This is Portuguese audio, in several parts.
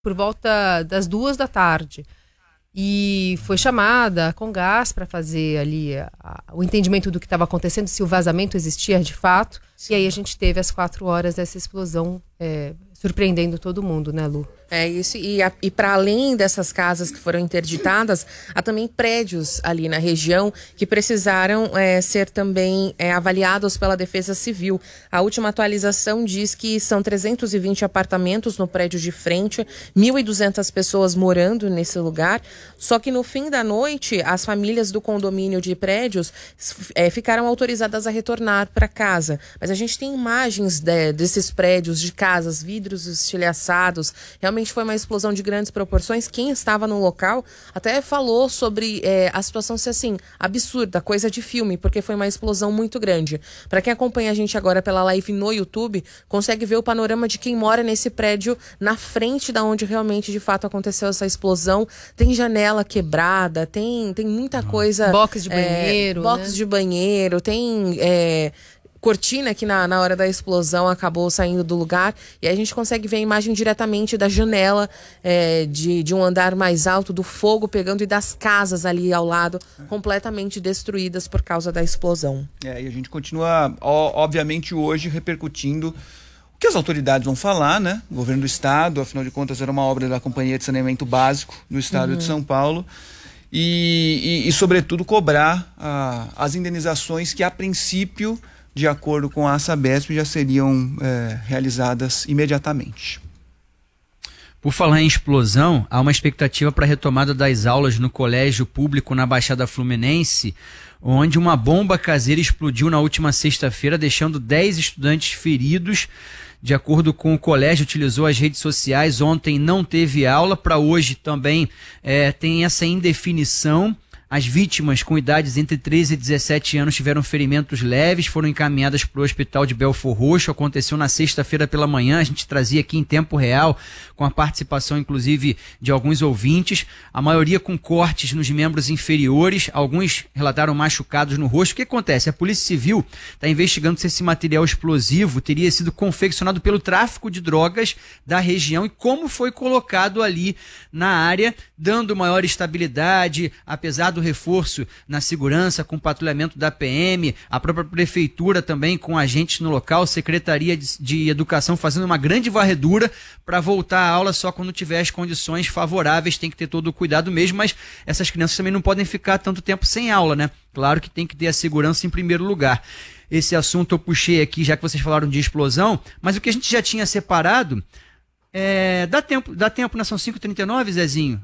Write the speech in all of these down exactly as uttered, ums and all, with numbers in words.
por volta das duas da tarde. E foi chamada com gás para fazer ali a, a, o entendimento do que estava acontecendo, se o vazamento existia de fato. Sim. E aí a gente teve às quatro horas essa explosão, é, surpreendendo todo mundo, né, Lu? É isso, e, a, e para além dessas casas que foram interditadas, há também prédios ali na região que precisaram é, ser também é, avaliados pela Defesa Civil. A última atualização diz que são trezentos e vinte apartamentos no prédio de frente, mil e duzentas pessoas morando nesse lugar, só que no fim da noite, as famílias do condomínio de prédios é, ficaram autorizadas a retornar para casa. Mas a gente tem imagens de, desses prédios, de casas, vidros estilhaçados. Realmente foi uma explosão de grandes proporções. Quem estava no local até falou sobre é, a situação ser assim, absurda, coisa de filme, porque foi uma explosão muito grande. Para quem acompanha a gente agora pela live no YouTube, consegue ver o panorama de quem mora nesse prédio na frente da onde realmente de fato aconteceu essa explosão. Tem janela quebrada, tem, tem muita coisa. Box de banheiro. É, box né? de banheiro, tem. É, cortina que na, na hora da explosão acabou saindo do lugar, e aí a gente consegue ver a imagem diretamente da janela é, de, de um andar mais alto, do fogo pegando, e das casas ali ao lado completamente destruídas por causa da explosão. É, e a gente continua, ó, obviamente, hoje repercutindo o que as autoridades vão falar, né? O governo do estado, afinal de contas, era uma obra da Companhia de Saneamento Básico do estado uhum. de São Paulo. E, e, e sobretudo, cobrar ah, as indenizações que, a princípio, de acordo com a Sabesp, já seriam é, realizadas imediatamente. Por falar em explosão, há uma expectativa para a retomada das aulas no colégio público na Baixada Fluminense, onde uma bomba caseira explodiu na última sexta-feira, deixando dez estudantes feridos. De acordo com o colégio, utilizou as redes sociais. Ontem não teve aula, para hoje também é, tem essa indefinição. As vítimas com idades entre treze e dezessete anos tiveram ferimentos leves, foram encaminhadas para o hospital de Belfor Roxo. Aconteceu na sexta-feira pela manhã, a gente trazia aqui em tempo real, com a participação inclusive de alguns ouvintes, a maioria com cortes nos membros inferiores, alguns relataram machucados no rosto. O que acontece? A Polícia Civil está investigando se esse material explosivo teria sido confeccionado pelo tráfico de drogas da região e como foi colocado ali na área, dando maior estabilidade, apesar do reforço na segurança, com patrulhamento da P M, a própria prefeitura também com agentes no local, Secretaria de, de Educação fazendo uma grande varredura para voltar à aula só quando tiver as condições favoráveis. Tem que ter todo o cuidado mesmo, mas essas crianças também não podem ficar tanto tempo sem aula, né? Claro que tem que ter a segurança em primeiro lugar. Esse assunto eu puxei aqui, já que vocês falaram de explosão, mas o que a gente já tinha separado, é... dá tempo, dá tempo, né? São cinco e trinta e nove, Zezinho?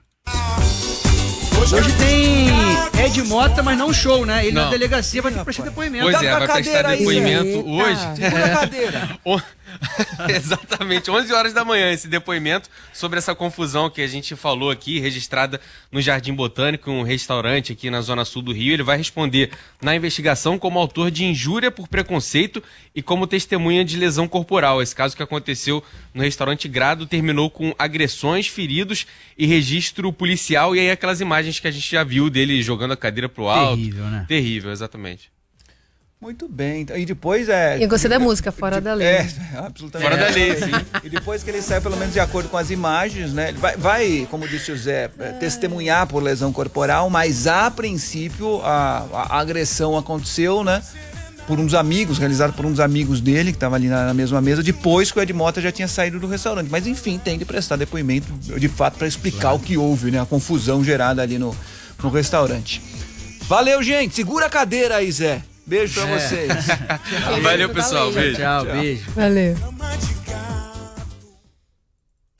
Hoje tem Ed Mota, mas não show, né? Ele não. Na delegacia vai ter que prestar depoimento. Pois é, vai prestar depoimento aí, hoje. Segura a cadeira. Exatamente, onze horas da manhã esse depoimento sobre essa confusão que a gente falou aqui, registrada no Jardim Botânico, um restaurante aqui na zona sul do Rio. Ele vai responder na investigação como autor de injúria por preconceito e como testemunha de lesão corporal. Esse caso que aconteceu no restaurante Grado terminou com agressões, feridos e registro policial, e aí aquelas imagens que a gente já viu dele jogando a cadeira pro alto. Terrível, né? Terrível, exatamente. Muito bem. E depois é... E eu gostei da música, Fora da Lei. É, absolutamente. Fora da lei, sim. E depois que ele sai, pelo menos de acordo com as imagens, né? Ele vai, vai, como disse o Zé, testemunhar por lesão corporal, mas a princípio a, a agressão aconteceu, né? Por uns amigos, realizado por uns amigos dele, que estavam ali na, na mesma mesa, depois que o Ed Mota já tinha saído do restaurante. Mas enfim, tem de prestar depoimento, de fato, para explicar claro. O que houve, né? A confusão gerada ali no, no restaurante. Valeu, gente. Segura a cadeira aí, Zé. Beijo pra é. vocês. Valeu, pessoal. Beijo. Tchau, tchau, beijo. Valeu.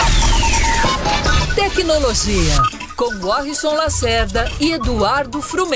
Tecnologia, com Warrison Lacerda e Eduardo Frumentos.